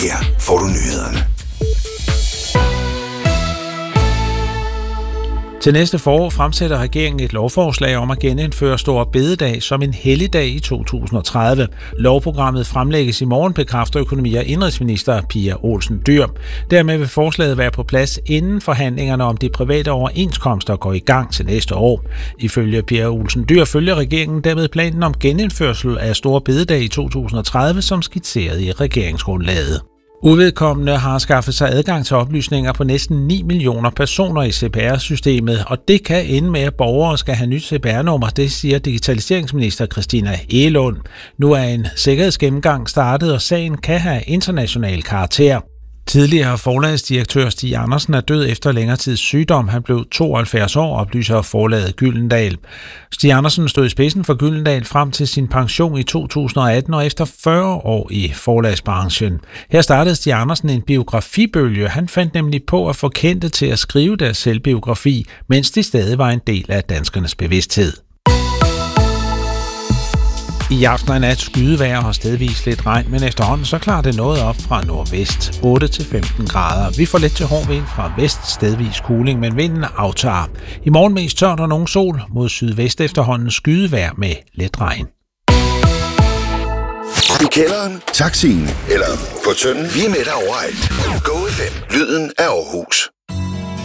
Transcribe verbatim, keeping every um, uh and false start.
Her får du nyhederne. Til næste forår fremsætter regeringen et lovforslag om at genindføre Store Bededag som en helligdag i to tusind og tredive. Lovprogrammet fremlægges i morgen, bekræfter økonomi- og indenrigsminister Pia Olsen Dyhr. Dermed vil forslaget være på plads inden forhandlingerne om de private overenskomster går i gang til næste år. Ifølge Pia Olsen Dyhr følger regeringen dermed planen om genindførsel af Store Bededag i to tusind og tredive, som skitseret i regeringsgrundlaget. Uvedkommende har skaffet sig adgang til oplysninger på næsten ni millioner personer i C P R-systemet, og det kan ende med, at borgere skal have nyt C P R-nummer, det siger digitaliseringsminister Christina Egelund. Nu er en sikkerhedsgennemgang startet, og sagen kan have international karakter. Tidligere forlagsdirektør Stig Andersen er død efter længere tids sygdom. Han blev tooghalvfjerds år, oplyser forlaget Gyldendal. Stig Andersen stod i spidsen for Gyldendal frem til sin pension i to tusind og atten og efter fyrre år i forlagsbranchen. Her startede Stig Andersen en biografibølge. Han fandt nemlig på at få kendte til at skrive deres selvbiografi, mens de stadig var en del af danskernes bevidsthed. I aften og i nat skydevejr og stedvis lidt regn, men efterhånden så klarer det noget op fra nordvest, otte til femten grader. Vi får lidt til hård vind fra vest, stedvis kuling, men vinden aftager. I morgen mest tørt og nogen sol, mod sydvest efterhånden skydevejr med lidt regn. I kælderen, taxien eller på tønden. Vi er med dig overalt. Go F M, lyden af Aarhus.